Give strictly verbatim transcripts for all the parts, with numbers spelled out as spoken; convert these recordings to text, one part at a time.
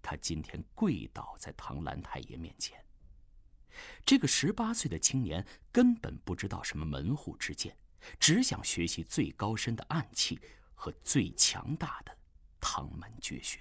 他今天跪倒在唐兰太爷面前。这个十八岁的青年根本不知道什么门户之见，只想学习最高深的暗器和最强大的唐门绝学。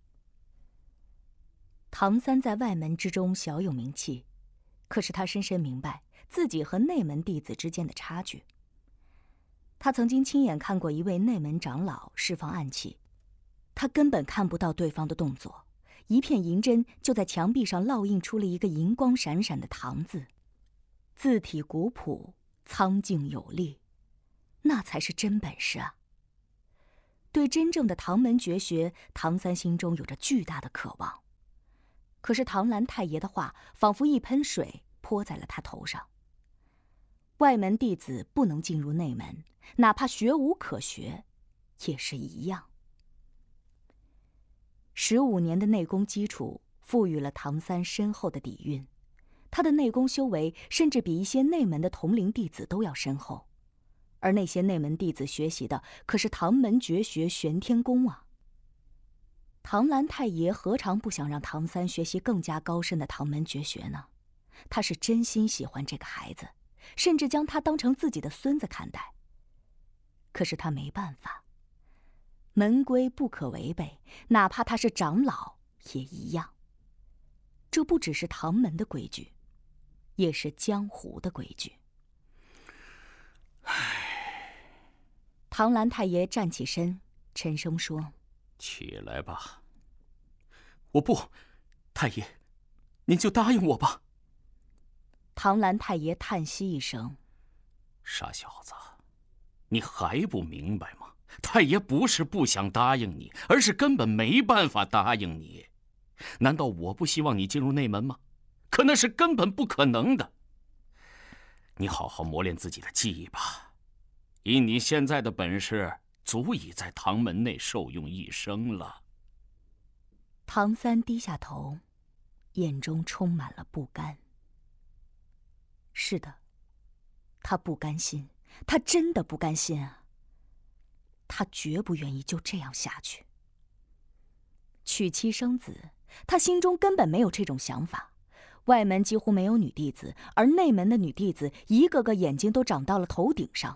唐三在外门之中小有名气，可是他深深明白自己和内门弟子之间的差距。他曾经亲眼看过一位内门长老释放暗器，他根本看不到对方的动作，一片银针就在墙壁上烙印出了一个银光闪闪的唐字，字体古朴，苍劲有力，那才是真本事啊！对真正的唐门绝学，唐三心中有着巨大的渴望。可是唐兰太爷的话仿佛一盆水泼在了他头上。外门弟子不能进入内门，哪怕学无可学，也是一样。十五年的内功基础赋予了唐三深厚的底蕴，他的内功修为甚至比一些内门的同龄弟子都要深厚，而那些内门弟子学习的可是唐门绝学玄天功啊！唐兰太爷何尝不想让唐三学习更加高深的唐门绝学呢？他是真心喜欢这个孩子，甚至将他当成自己的孙子看待。可是他没办法，门规不可违背，哪怕他是长老也一样。这不只是唐门的规矩，也是江湖的规矩。 唉， 唐兰太爷站起身，沉声说：“ 起来吧。”我不，太爷，您就答应我吧。 唐兰太爷叹息一声：“ 傻小子，你还不明白吗？太爷不是不想答应你，而是根本没办法答应你。难道我不希望你进入内门吗？可那是根本不可能的。你好好磨练自己的技艺吧，以你现在的本事，足以在唐门内受用一生了。” 唐三低下头，眼中充满了不甘。是的，他不甘心，他真的不甘心啊！他绝不愿意就这样下去。娶妻生子，他心中根本没有这种想法。外门几乎没有女弟子，而内门的女弟子一个个眼睛都长到了头顶上。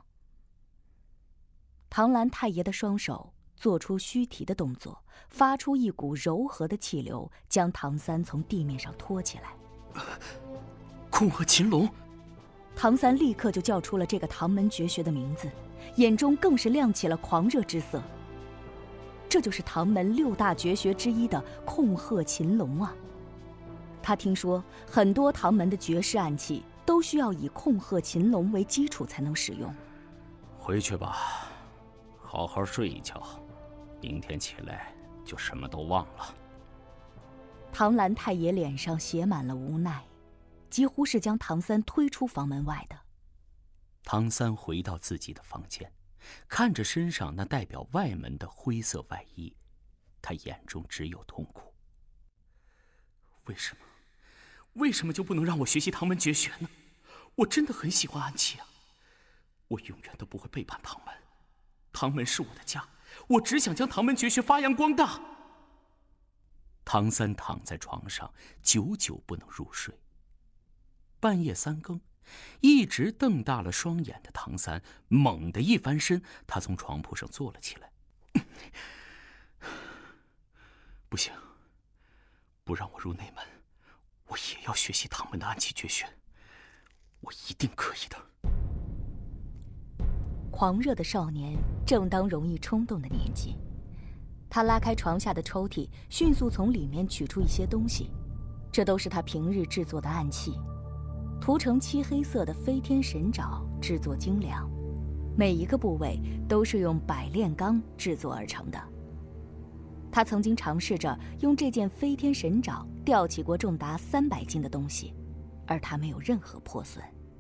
唐兰太爷的双手做出虚提的动作，发出一股柔和的气流，将唐三从地面上拖起来。 空鹤擒龙！ 唐三立刻就叫出了这个唐门绝学的名字，眼中更是亮起了狂热之色。这就是唐门六大绝学之一的空鹤擒龙啊！他听说很多唐门的绝世暗器都需要以空鹤擒龙为基础才能使用。 回去吧，好好睡一觉，明天起来就什么都忘了。 唐兰太爷脸上写满了无奈，几乎是将唐三推出房门外的。 唐三回到自己的房间，看着身上那代表外门的灰色外衣，他眼中只有痛苦。为什么？为什么就不能让我学习唐门绝学呢？我真的很喜欢暗器啊！我永远都不会背叛唐门，唐门是我的家，我只想将唐门绝学发扬光大。唐三躺在床上，久久不能入睡。半夜三更，一直瞪大了双眼的唐三猛地一翻身，他从床铺上坐了起来。不行，不让我入内门，我也要学习唐门的暗器绝学，我一定可以的。 狂热的少年正当容易冲动的年纪，他拉开床下的抽屉，迅速从里面取出一些东西，这都是他平日制作的暗器。涂成漆黑色的飞天神爪制作精良，每一个部位都是用百炼钢制作而成的。他曾经尝试着用这件飞天神爪吊起过重达三百斤的东西，而它没有任何破损。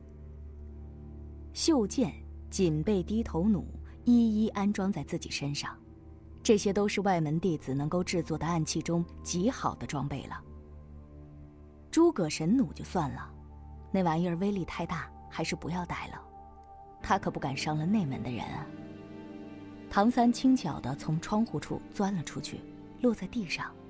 袖剑、锦背低头弩一一安装在自己身上，这些都是外门弟子能够制作的暗器中极好的装备了。诸葛神弩就算了，那玩意儿威力太大，还是不要带了。他可不敢伤了内门的人啊。唐三轻巧地从窗户处钻了出去，落在地上，